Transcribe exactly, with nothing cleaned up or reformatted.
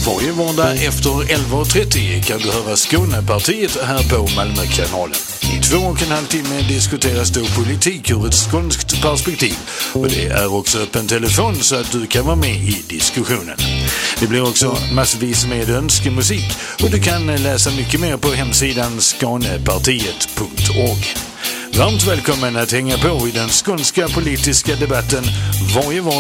Varje måndag efter elva och trettio kan du höra Skånepartiet här på Malmökanalen. I två och en halv timme diskuteras då politik ur ett skånskt perspektiv. Och det är också öppen telefon så att du kan vara med i diskussionen. Det blir också massvis med önskemusik och du kan läsa mycket mer på hemsidan skanepartiet punkt org. Varmt välkommen att hänga på i den skånska politiska debatten varje vardag